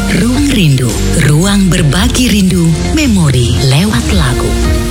Ruang Rindu, ruang berbagi rindu, memori lewat lagu.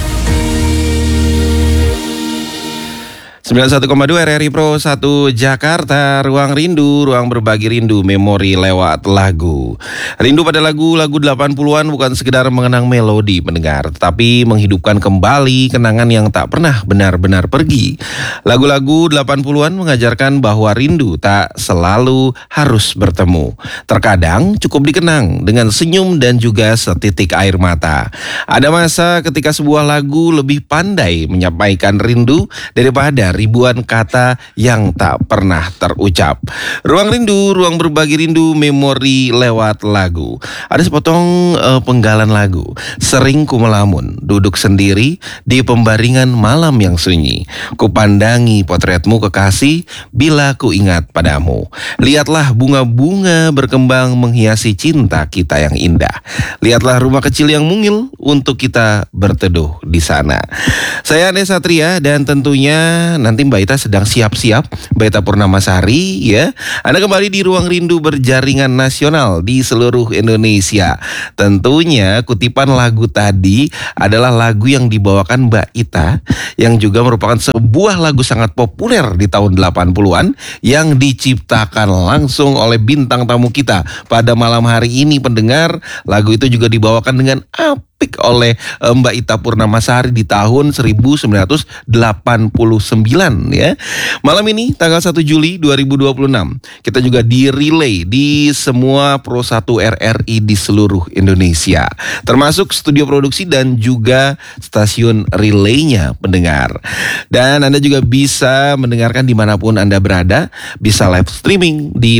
91,2 RRI Pro 1 Jakarta, Ruang Rindu, ruang berbagi rindu, memori lewat lagu. Rindu pada lagu-lagu 80-an bukan sekedar mengenang melodi pendengar, tetapi menghidupkan kembali kenangan yang tak pernah benar-benar pergi. Lagu-lagu 80-an mengajarkan bahwa rindu tak selalu harus bertemu. Terkadang cukup dikenang dengan senyum dan juga setitik air mata. Ada masa ketika sebuah lagu lebih pandai menyampaikan rindu daripada ribuan kata yang tak pernah terucap. Ruang Rindu, ruang berbagi rindu, memori lewat lagu. Ada sepotong penggalan lagu. Sering ku melamun, duduk sendiri di pembaringan malam yang sunyi. Kupandangi potretmu kekasih, bila ku ingat padamu. Lihatlah bunga-bunga berkembang menghiasi cinta kita yang indah. Lihatlah rumah kecil yang mungil untuk kita berteduh di sana. Saya Ane Satria dan tentunya nanti Mbak Ita sedang siap-siap, Mbak Ita Purnamasari ya. Anda kembali di Ruang Rindu berjaringan nasional di seluruh Indonesia. Tentunya kutipan lagu tadi adalah lagu yang dibawakan Mbak Ita, yang juga merupakan sebuah lagu sangat populer di tahun 80-an yang diciptakan langsung oleh bintang tamu kita pada malam hari ini pendengar. Lagu itu juga dibawakan dengan apik oleh Mbak Ita Purnamasari di tahun 1989 ya. Malam ini tanggal 1 Juli 2026 kita juga di-relay di semua Pro 1 RRI di seluruh Indonesia, termasuk studio produksi dan juga stasiun relaynya pendengar. Dan Anda juga bisa mendengarkan dimanapun Anda berada, bisa live streaming di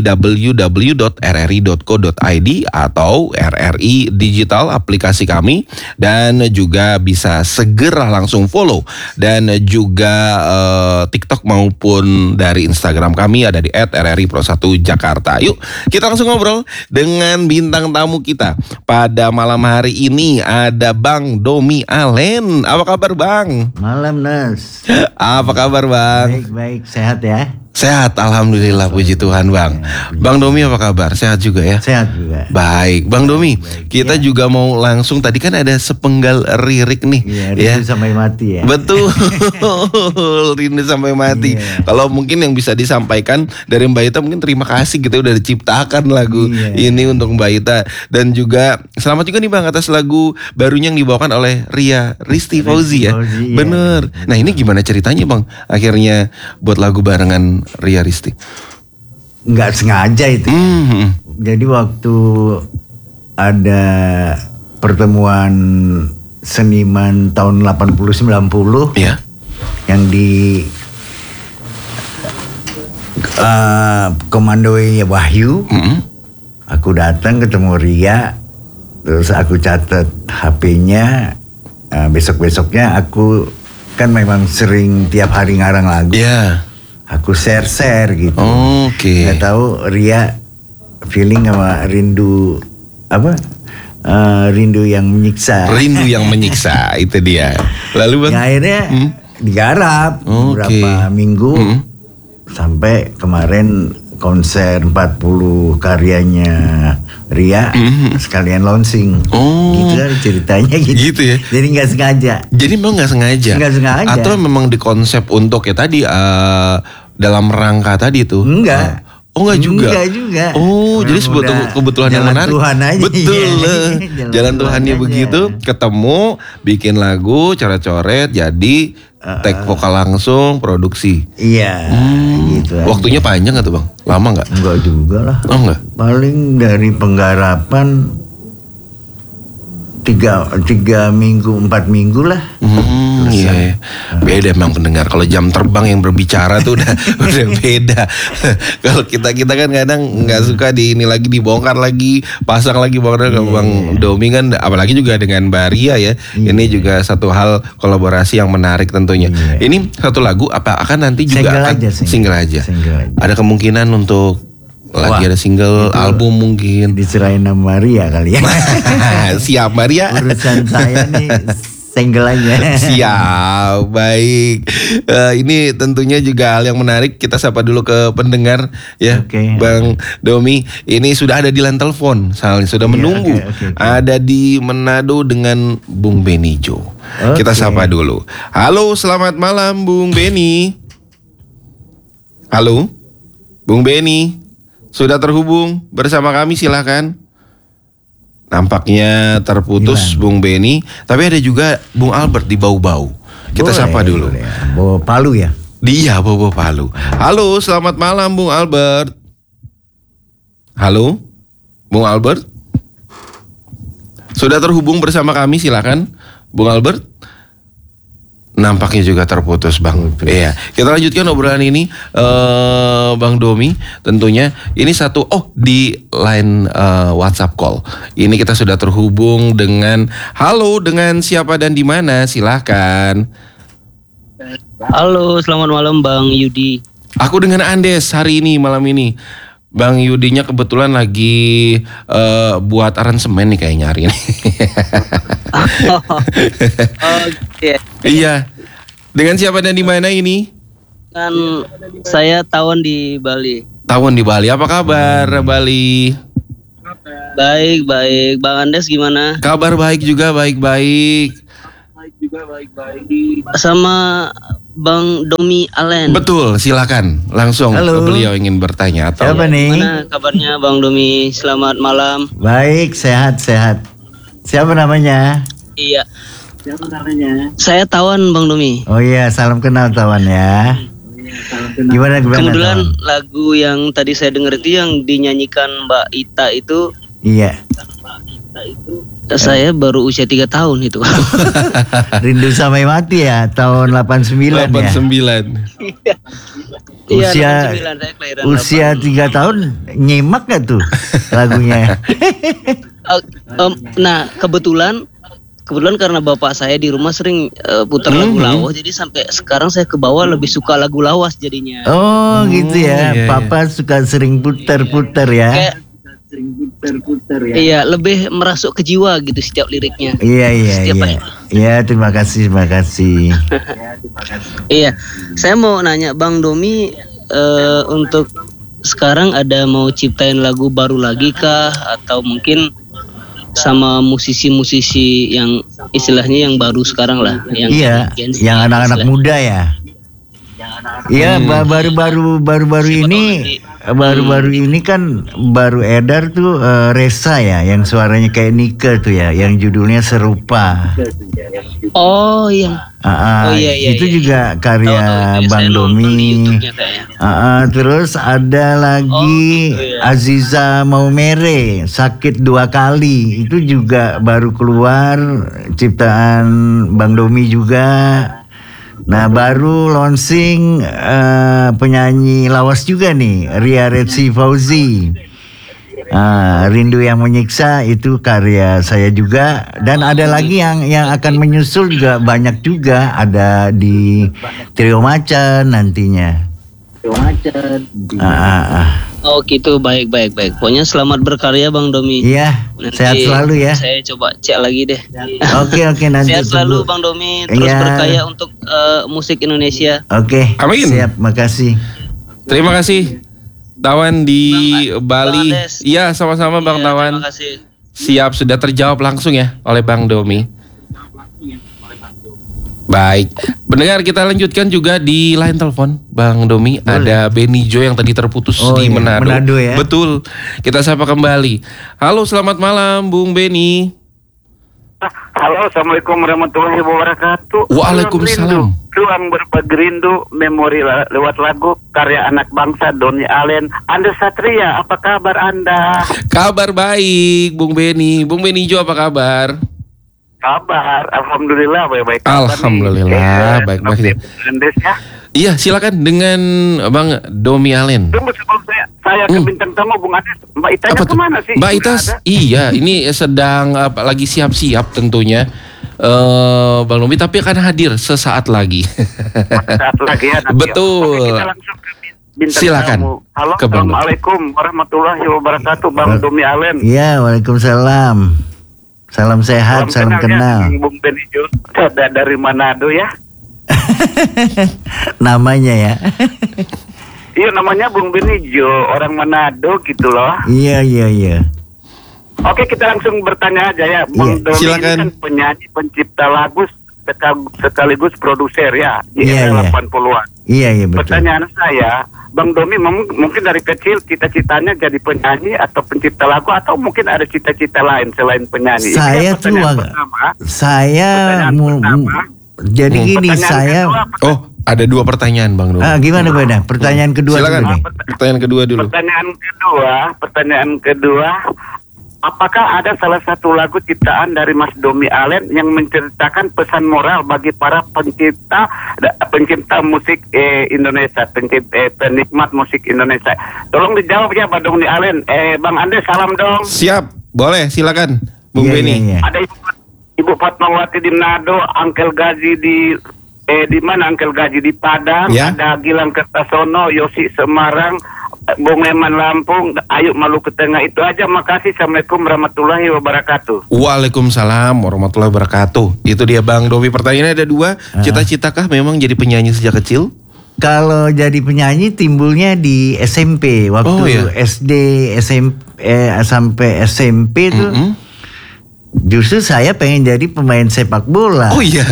www.rri.co.id atau RRI Digital aplikasi kami, dan juga bisa segera langsung follow dan juga TikTok maupun dari Instagram kami ada di @rripro1 Jakarta. Yuk kita langsung ngobrol dengan bintang tamu kita pada malam hari ini. Ada Bang Domi Alen. Apa kabar Bang? Malam Nas. Apa kabar Bang? Baik, sehat ya? Sehat, alhamdulillah, puji Tuhan Bang. Bang Domi apa kabar? Sehat juga ya? Sehat juga. Baik, Bang Domi, kita juga mau langsung, tadi kan ada sepenggal lirik nih. Iya, rindu sampai mati ya. Betul, rindu sampai mati. Kalau mungkin yang bisa disampaikan dari Mbak Ita, mungkin terima kasih gitu udah diciptakan lagu ini untuk Mbak Ita. Dan juga selamat juga nih Bang atas lagu barunya yang dibawakan oleh Ria Risti Fauzi ya. Bener. Nah ini gimana ceritanya Bang? Akhirnya buat lagu barengan Ria Risti. Nggak sengaja itu. Jadi waktu ada pertemuan seniman tahun 80-90 ya, yang di komandoi Wahyu, aku datang ketemu Ria, terus aku catat HP-nya. Besok-besoknya aku kan memang sering tiap hari ngarang lagu. Aku share gitu. Oke. Nggak tahu Ria feeling sama rindu apa? Rindu yang menyiksa. Rindu yang menyiksa itu dia. Lalu Bang? Ya, akhirnya digarap beberapa minggu sampai kemarin konser 40 karyanya Ria sekalian launching. Gitu ceritanya gitu ya. Jadi nggak sengaja. Jadi memang nggak sengaja. Nggak sengaja. Atau memang dikonsep untuk ya tadi dalam rangka tadi itu. Enggak. Enggak juga. Enggak juga. Jadi sebuah kebetulan yang menarik. Tuhan aja. Betul. Jalan Tuhannya begitu, ketemu, bikin lagu, coret-coret, jadi take vokal langsung, produksi. Iya. Gitu. Waktunya panjang nggak tuh Bang? Lama nggak? Enggak juga lah. Oh enggak? Paling dari penggarapan 3 minggu 4 minggu lah. Iya. Beda memang pendengar. Kalau jam terbang yang berbicara tuh udah beda. Kalau kita kan kadang nggak suka di ini lagi dibongkar lagi, pasang lagi bongkar. Bang Domi kan, apalagi juga dengan Mbak Ria ya. Ini juga satu hal kolaborasi yang menarik tentunya. Ini satu lagu apa akan nanti juga single aja. Ada kemungkinan untuk lagi ada single, album mungkin. Diserahin sama Maria kali ya. Siap Maria. Urusan saya nih Single aja. Siap, baik. Ini tentunya juga hal yang menarik. Kita sapa dulu ke pendengar ya, Oke. Bang Domi. Ini sudah ada di line telepon, soalnya sudah Iya, menunggu. oke. Ada di Manado dengan Bung Benijo. Kita Oke. sapa dulu. Halo, selamat malam Bung Beni. Halo, Bung Beni. Sudah terhubung bersama kami, silakan. Nampaknya terputus Hilang. Bung Beni, tapi ada juga Bung Albert di Bau-Bau. Kita sapa dulu. Bawa Palu ya. Dia Bobo Palu. Halo, selamat malam Bung Albert. Halo, Bung Albert. Sudah terhubung bersama kami, silakan Bung Albert. Nampaknya juga terputus Bang. Iya, kita lanjutkan obrolan ini, Bang Domi. Tentunya ini satu di line WhatsApp call. Ini kita sudah terhubung dengan halo, dengan siapa dan di mana? Silahkan. Halo, selamat malam Bang Yudi. Aku dengan Andes hari ini, malam ini. Bang Yudinya kebetulan lagi buat aransemen nih kayaknya hari ini. Oke, Iya. Dengan siapa dan di mana ini? kan saya Tawon di Bali. Tawon di Bali. Apa kabar Bali? Baik, baik. Bang Andes gimana? Kabar baik juga, baik-baik. Sama Bang Domi Allen. Betul, silakan. Langsung Halo. beliau ingin bertanya atau Siapa nih? Gimana kabarnya Bang Domi? Selamat malam. Baik, sehat. Siapa namanya? Iya. Saya Tawon Bang Domi. Oh iya, salam kenal Tawan ya. Gimana Kebetulan Tawan? lagu yang tadi saya dengar itu yang dinyanyikan Mbak Ita itu Iya. saya baru usia 3 tahun itu. Rindu sampai mati ya, tahun 89 ya. 89. Iya, Usia 89, saya kelahiran usia 3 tahun nyimak gak tuh lagunya? Nah, kebetulan karena bapak saya di rumah sering putar lagu lawas, jadi sampai sekarang saya ke bawah lebih suka lagu lawas jadinya. Oh gitu ya, iya, Papa suka sering puter-puter ya. Kayak iya, lebih merasuk ke jiwa gitu setiap liriknya. Iya. Setiap hari. Iya, terima kasih. Iya, saya mau nanya Bang Domi, untuk sekarang ada mau ciptain lagu baru lagi kah, atau mungkin sama musisi-musisi yang istilahnya yang baru sekarang lah, yang Iya, Gen Z yang anak-anak istilahnya. muda ya. Iya, baru-baru ini kan baru edar tuh Resa ya, yang suaranya kayak Nike tuh ya, yang judulnya Serupa. Oh iya. Oh, iya, itu iya. juga karya Tahu, Bang saya nonton di Domi. YouTube-nya kayaknya. Terus ada lagi gitu ya. Aziza Maumere, Sakit 2 Kali. Itu juga baru keluar, ciptaan Bang Domi juga. Nah, baru launching penyanyi lawas juga nih, Ria Retsi Fauzi. Rindu yang Menyiksa itu karya saya juga, dan ada lagi yang akan menyusul juga banyak juga, ada di Trio Macan nantinya. Oh gitu, baik. Pokoknya selamat berkarya Bang Domi. Iya, Nanti sehat selalu ya. Saya coba cek lagi deh. Oke, nanti Sehat tunggu. selalu Bang Domi, terus Iya. berkarya untuk musik Indonesia. Oke, Amin. siap, makasih. Terima kasih Tawan di Bali. Bang Andes. Iya, sama-sama Bang Iya, Tawan. terima kasih. Siap, sudah terjawab langsung ya oleh Bang Domi. Baik, pendengar, kita lanjutkan juga di line telepon Bang Domi. Ada Benijo yang tadi terputus Oh di iya, Manado. Manado ya. Betul, kita sapa kembali. Halo, selamat malam Bung Beni. Halo, assalamualaikum warahmatullahi wabarakatuh. Waalaikumsalam. Ruang berbagi rindu, memori lewat lagu karya anak bangsa Doni Allen. Anda Satria, apa kabar Anda? Kabar baik, Bung Beni. Bung Benijo apa kabar? Kabar, alhamdulillah baik-baik. Alhamdulillah, baik-baik. Andes ya. Iya, silakan dengan Bang Domi Allen. Tunggu sebelum saya ke bintang tamu Bung Andes. Mbak Itanya Apa tuh? kemana sih? Mbak Sudah Itas, ada? iya, ini sedang lagi siap-siap tentunya. Bang Domi, tapi akan hadir sesaat lagi. Saat lagi ya. nanti. Betul. Oke, kita langsung ke bintang Silakan. tamu. Halo, Ke Bang Domi. assalamualaikum warahmatullahi wabarakatuh, Bang Domi Allen. Iya, waalaikumsalam. Salam sehat, salam kenal. Ya, Bung Benijo dari Manado ya. Namanya ya. Iya, namanya Bung Benijo, orang Manado gitu loh. Iya. Oke, kita langsung bertanya aja ya. Bung Domi ini kan penyanyi, pencipta lagu sekaligus produser ya di era 80-an. Iya betul. Pertanyaan saya, Bang Domi mungkin dari kecil cita-citanya jadi penyanyi atau pencipta lagu, atau mungkin ada cita-cita lain selain penyanyi? Saya tuh jadi gini, saya ada 2 pertanyaan Bang Domi. Gimana beda? Pertanyaan kedua silakan. dulu nih. Pertanyaan kedua dulu. Pertanyaan kedua, apakah ada salah satu lagu ciptaan dari Mas Domi Allen yang menceritakan pesan moral bagi para pencipta musik Indonesia, penikmat musik Indonesia? Tolong dijawab ya Pak Domi Allen. Bang Ande, salam dong. Siap, boleh, silakan Bung Beni. Iya. Ada Ibu Fatmawati di Manado, Angkel Gaji di mana Angkel Gaji di Padang, ada Gilang Kertasono, Yosi Semarang, Bung Eman Lampung, Ayu Maluku Tengah. Itu aja, makasih. Assalamualaikum warahmatullahi wabarakatuh. Waalaikumsalam warahmatullahi wabarakatuh. Itu dia Bang Domi. Pertanyaannya ada 2. Cita-citakah memang jadi penyanyi sejak kecil? Kalau jadi penyanyi timbulnya di SMP. Waktu SD, SMP sampai SMP tuh justru saya pengen jadi pemain sepak bola. Oh iya.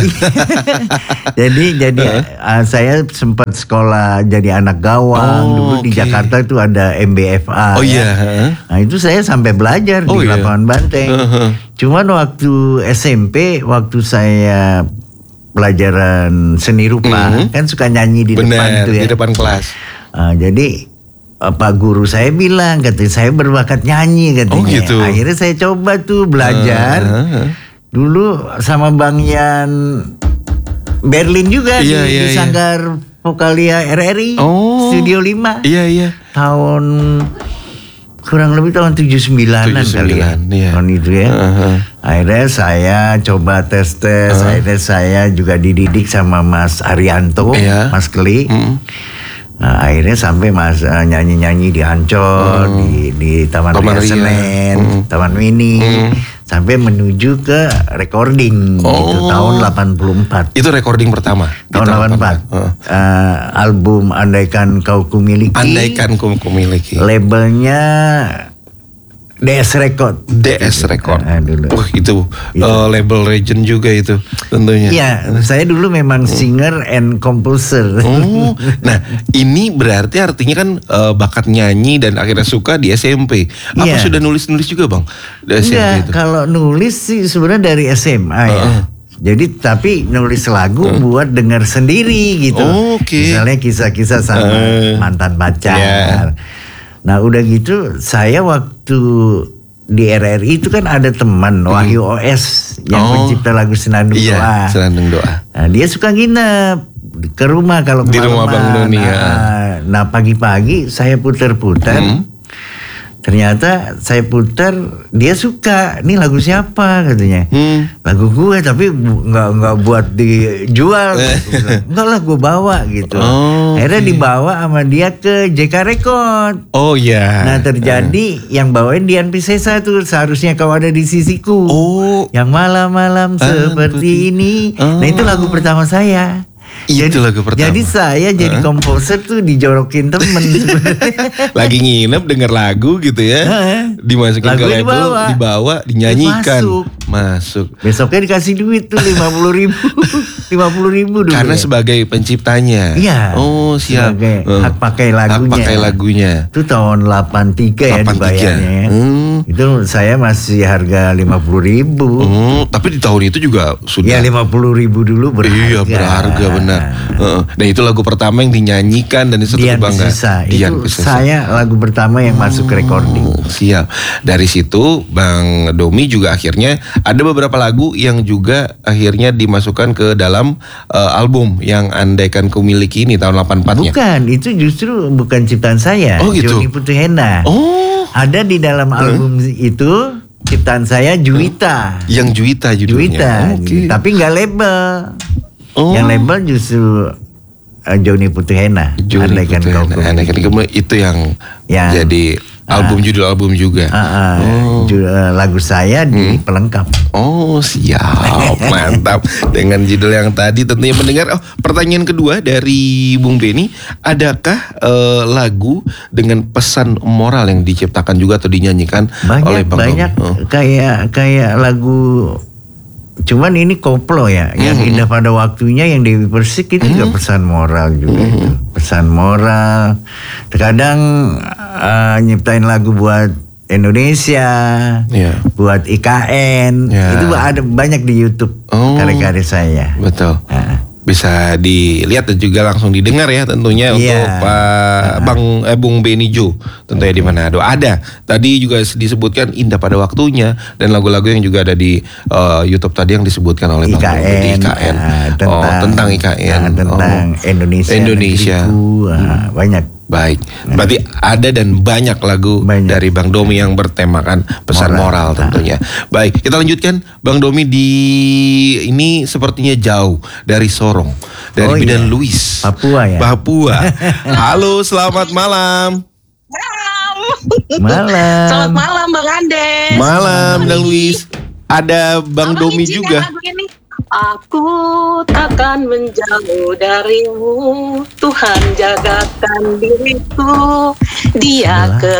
jadi saya sempat sekolah jadi anak gawang. Dulu di Jakarta itu ada MBFA. Oh iya. Nah itu saya sampai belajar di lapangan banteng. Cuman waktu SMP, waktu saya pelajaran seni rupa, kan suka nyanyi di depan tuh ya. Di depan kelas. Jadi Pak guru saya bilang, katanya saya berbakat nyanyi katanya. Oh gitu. Akhirnya saya coba tuh belajar. Dulu sama Bang Yan Berlin juga di Sanggar Vokalia RRI, Studio 5. Iya. Tahun kurang lebih tahun 79-an kali ya. Tahun itu ya. Akhirnya saya coba tes. Akhirnya saya juga dididik sama Mas Arianto, Mas Keli. Nah, akhirnya sampai Mas nyanyi-nyanyi di Ancol, di Taman Ria Senen, Taman Mini, sampai menuju ke recording itu tahun 84. Itu recording pertama. Tahun 84. Album Andaikan Kau Kumiliki. Andaikan Kau Kumiliki. Labelnya DS Record. DS Record. Dulu. Itu label legend juga itu tentunya. Iya, saya dulu memang singer and composer. Nah ini berarti artinya kan bakat nyanyi dan akhirnya suka di SMP. Apa sudah nulis-nulis juga Bang? Di SMP itu? Kalau nulis sih sebenarnya dari SMA ya. Jadi tapi nulis lagu buat dengar sendiri gitu. Misalnya kisah-kisah sama mantan pacar. Nah udah gitu saya waktu di RRI itu kan ada teman Wahyu OS yang pencipta lagu Senandung Doa. Senandung Doa. Nah, dia suka nginep ke rumah kalau di rumah Bang Doni ya. Nah pagi-pagi saya putar-putar. Ternyata saya putar, dia suka. Ini lagu siapa katanya? Lagu gue, tapi nggak buat dijual. Enggak lah, gue bawa gitu. Akhirnya dibawa sama dia ke JK Record. Oh iya. Nah terjadi yang bawain Dian Piscesa tuh, Seharusnya Kau Ada di Sisiku. Yang malam-malam seperti ini. Nah itu lagu pertama saya. Itu lagu pertama. Jadi saya jadi komposer tuh dijorokin temen. Lagi nginep denger lagu gitu ya. Dimasukin ke label, dibawa, dinyanyikan. Masuk. Besoknya dikasih duit tuh 50.000 dulu. Karena sebagai penciptanya. Iya. Oh siap. Sebagai hak pakai lagunya. Hak pakai lagunya. Itu tahun 83 ya dibayarnya ya. Itu saya masih harga 50.000. Tapi di tahun itu juga sudah. Ya 50.000 dulu berharga. Iya berharga benar. Dan itu lagu pertama yang dinyanyikan dan itu kebanggaan. Itu saya lagu pertama yang masuk ke recording. Siap. Dari situ Bang Domi juga akhirnya ada beberapa lagu yang juga akhirnya dimasukkan ke dalam album yang Andaikan Ku Miliki ini tahun 84-nya. Bukan, itu justru bukan ciptaan saya. Oh gitu. Joni Putihena. Ada di dalam album itu ciptaan saya Juwita. Yang Juwita judulnya. Juwita. Tapi nggak label. Yang label justru Joni Putihena. Andaikan Kau Kumiliki. Itu yang jadi Judul album juga. Lagu saya di pelengkap. Oh siap, mantap. Dengan judul yang tadi tentunya mendengar. Pertanyaan kedua dari Bung Benny, adakah lagu dengan pesan moral yang diciptakan juga atau dinyanyikan oleh Bang Domi? Banyak kayak lagu. Cuman ini koplo ya, yang Indah Pada Waktunya, yang Dewi Persik itu juga pesan moral juga itu. Pesan moral. Terkadang nyiptain lagu buat Indonesia, buat IKN, itu ada banyak di YouTube karya-karya saya. Betul. Bisa dilihat dan juga langsung didengar ya tentunya untuk Bung Benny Jo tentunya di Manado. Ada tadi juga disebutkan Indah Pada Waktunya dan lagu-lagu yang juga ada di YouTube tadi yang disebutkan oleh Bang Domi IKN. Tentang IKN, tentang Indonesia. Banyak. Baik, berarti ada dan banyak lagu dari Bang Domi yang bertemakan pesan moral tentunya. Baik, kita lanjutkan Bang Domi ini sepertinya jauh dari Sorong, dari Bidan Luis, Papua ya. Papua. Halo, selamat malam. Malam. Selamat malam Bang Andes. Malam Bidan Luis. Ada Bang Domi juga. Aku takkan menjauh darimu, Tuhan jagakan diriku, Dia ke